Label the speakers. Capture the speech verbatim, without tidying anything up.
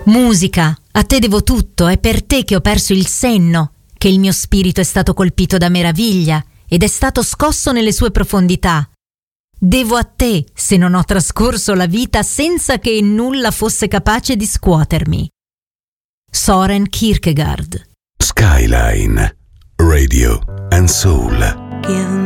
Speaker 1: Musica, a te devo tutto, è per te che ho perso il senno, che il mio spirito è stato colpito da meraviglia ed è stato scosso nelle sue profondità. Devo a te se non ho trascorso la vita senza che nulla fosse capace di scuotermi. Soren Kierkegaard.
Speaker 2: Skyline Radio and Soul.
Speaker 3: Give